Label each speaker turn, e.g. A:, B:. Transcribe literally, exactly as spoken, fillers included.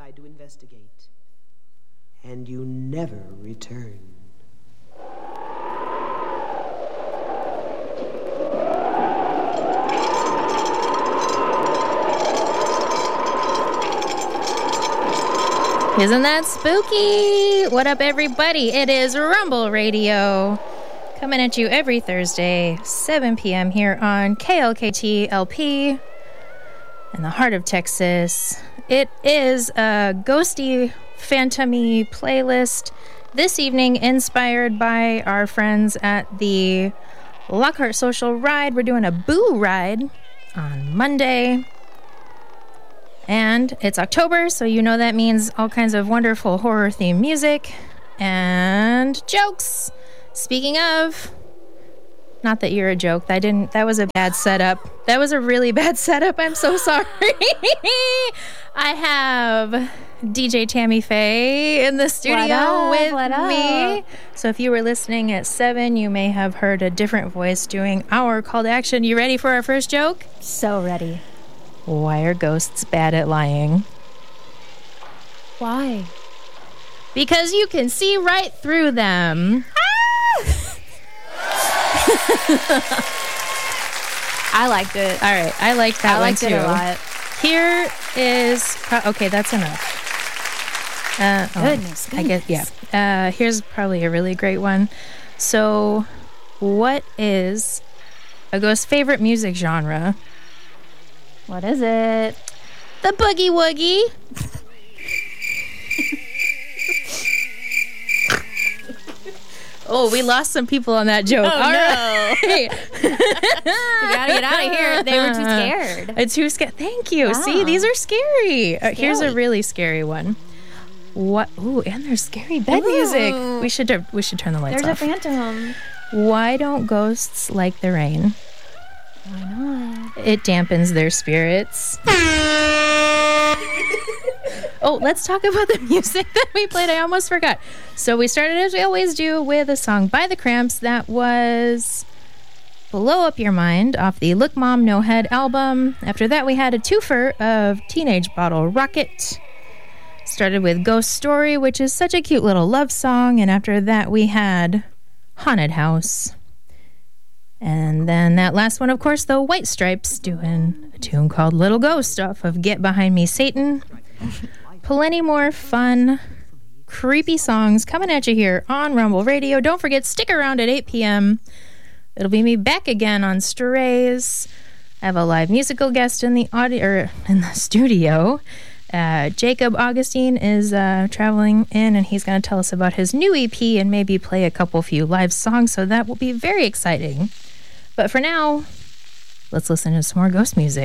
A: outside to investigate. And you never return.
B: Isn't that spooky? What up, everybody? It is Rumble Radio, coming at you every Thursday, seven p.m. here on K L K T L P in the heart of Texas. It is a ghosty, phantom-y playlist this evening, inspired by our friends at the Lockhart Social Ride. We're doing a Boo Ride on Monday. And it's October, so you know that means all kinds of wonderful horror-themed music and jokes. Speaking of, not that you're a joke. That didn't. That was a bad setup. That was a really bad setup. I'm so sorry. I have D J Tammy Faye in the studio
C: what up,
B: with
C: what
B: me.
C: up?
B: So if you were listening at seven, you may have heard a different voice doing our call to action. You ready for our first joke?
C: So ready.
B: Why are ghosts bad at lying?
C: Why?
B: Because you can see right through them.
C: I liked it.
B: All right, I liked that
C: I
B: one
C: liked
B: too.
C: it a lot.
B: Here is pro- okay. That's enough. Uh, oh,
C: Goodness,
B: I guess yeah. Uh, here's probably a really great one. So, what is a ghost's favorite music genre?
C: What is it?
B: The boogie woogie. Oh, we lost some people on that joke.
C: Oh,
B: All
C: no.
B: right.
C: You gotta get out of here. They were too scared.
B: It's too scared. Thank you.
C: Wow.
B: See, these are scary. Uh, here's a
C: Scary.
B: really scary one. What? Ooh, and there's scary bed
C: Ooh.
B: music. We should we should turn the lights
C: There's
B: off.
C: a phantom.
B: Why don't ghosts like the rain?
C: Why not?
B: It dampens their spirits. Oh, let's talk about the music that we played. I almost forgot. So we started, as we always do, with a song by The Cramps that was Blow Up Your Mind off the Look Mom No Head album. After that, we had a twofer of Teenage Bottle Rocket. Started with Ghost Story, which is such a cute little love song. And after that, we had Haunted House. And then that last one, of course, the White Stripes doing a tune called Little Ghost off of Get Behind Me, Satan. Plenty more fun, creepy songs coming at you here on Rumble Radio. Don't forget, stick around at eight p.m. It'll be me back again on Strays. I have a live musical guest in the audio, or in the studio. Uh, Jacob Augustine is uh, traveling in, and he's going to tell us about his new E P and maybe play a couple few live songs, so that will be very exciting. But for now, let's listen to some more ghost music.